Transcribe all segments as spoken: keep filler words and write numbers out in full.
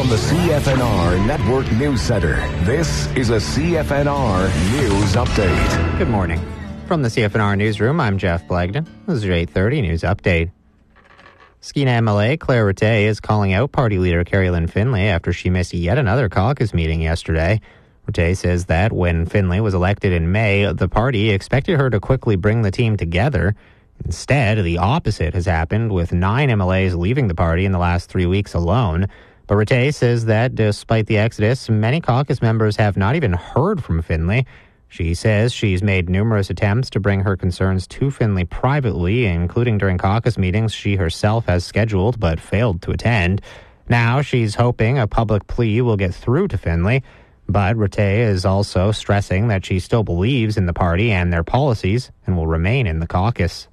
From the C F N R Network News Center, this is a C F N R News Update. Good morning. From the C F N R Newsroom, I'm Jeff Blagden. This is your eight thirty News Update. Skeena M L A Claire Rattay is calling out party leader Carrie Lynn Finlay after she missed yet another caucus meeting yesterday. Rattay says that when Finlay was elected in May, the party expected her to quickly bring the team together. Instead, the opposite has happened, with nine M L As leaving the party in the last three weeks alone. But Rattay says that despite the exodus, many caucus members have not even heard from Finlay. She says she's made numerous attempts to bring her concerns to Finlay privately, including during caucus meetings she herself has scheduled but failed to attend. Now she's hoping a public plea will get through to Finlay. But Rattay is also stressing that she still believes in the party and their policies and will remain in the caucus.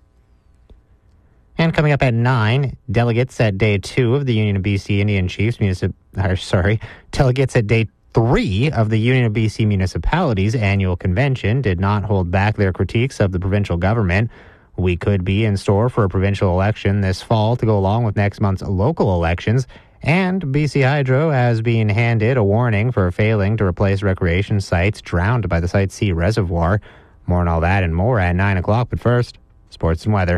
And coming up at nine, delegates at day two of the Union of B C Indian Chiefs Municip- or, sorry, delegates at day three of the Union of B C Municipalities annual convention did not hold back their critiques of the provincial government. We could be in store for a provincial election this fall to go along with next month's local elections, and B C Hydro has been handed a warning for failing to replace recreation sites drowned by the Site C reservoir. More on all that and more at nine o'clock, but first, sports and weather.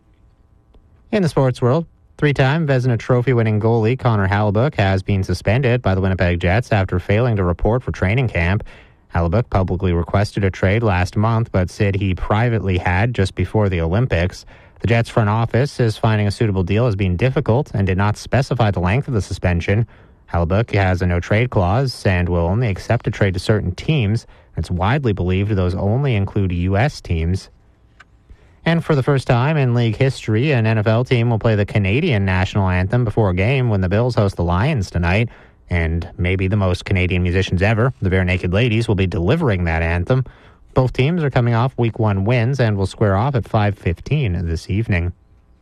In the sports world, three-time Vezina Trophy-winning goalie Connor Hellebuyck has been suspended by the Winnipeg Jets after failing to report for training camp. Hellebuyck publicly requested a trade last month, but said he privately had just before the Olympics. The Jets front office is finding a suitable deal as being difficult and did not specify the length of the suspension. Hellebuyck has a no-trade clause and will only accept a trade to certain teams. It's widely believed those only include U S teams. And for the first time in league history, an N F L team will play the Canadian national anthem before a game when the Bills host the Lions tonight. And maybe the most Canadian musicians ever, the Bare Naked Ladies, will be delivering that anthem. Both teams are coming off week one wins and will square off at five fifteen this evening.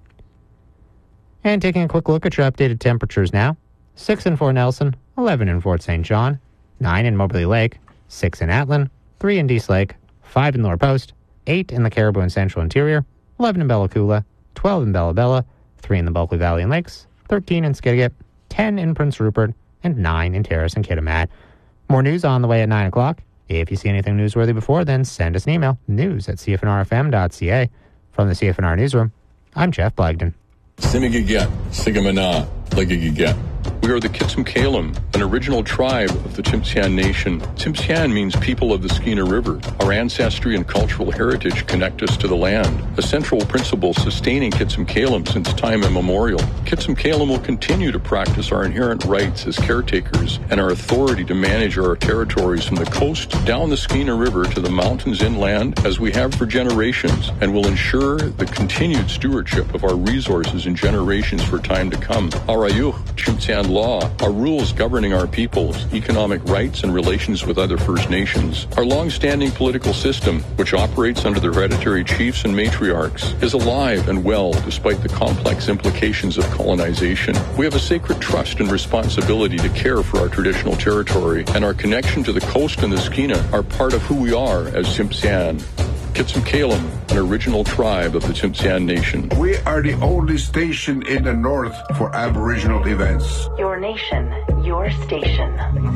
And taking a quick look at your updated temperatures now. six in Fort Nelson, eleven in Fort Saint John, nine in Moberly Lake, six in Atlin, three in Dease Lake, five in Lower Post, eight in the Caribou and Central Interior, eleven in Bella Coola, twelve in Bella Bella, three in the Bulkley Valley and Lakes, thirteen in Skidegate, ten in Prince Rupert, and nine in Terrace and Kitimat. More news on the way at nine o'clock. If you see anything newsworthy before then, send us an email, news at c f n r f m dot c a. From the C F N R Newsroom, I'm Jeff Blagden. Simigigat, Sigamana, Ligigigat. We are the Kitsum-Kalem, an original tribe of the Tsimshian Nation. Tsimshian means people of the Skeena River. Our ancestry and cultural heritage connect us to the land, a central principle sustaining Kitsum-Kalem since time immemorial. Kitsum-Kalem will continue to practice our inherent rights as caretakers and our authority to manage our territories from the coast down the Skeena River to the mountains inland as we have for generations, and will ensure the continued stewardship of our resources in generations for time to come. Our Ayuch, Tsimshian law, our rules governing our peoples, economic rights, and relations with other First Nations. Our long-standing political system, which operates under the hereditary chiefs and matriarchs, is alive and well despite the complex implications of colonization. We have a sacred trust and responsibility to care for our traditional territory, and our connection to the coast and the Skeena are part of who we are as Tsimshian. Kitsum-Kalem, an original tribe of the Tsimshian Nation. We are the only station in the north for Aboriginal events. Your nation, your station.